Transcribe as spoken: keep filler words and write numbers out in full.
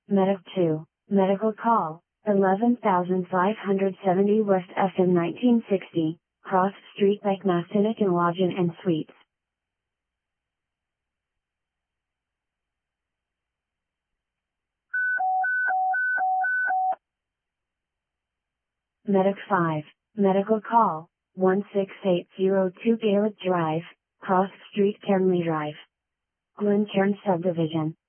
Medic two, Medical Call, eleven thousand five hundred seventy West F M nineteen sixty, Cross Street Bike-Mastinic and Lodging and Suites. Medic five, Medical Call, one six eight zero two Gaelic Drive, Cross Street Cairnley Drive, Glencairn Subdivision.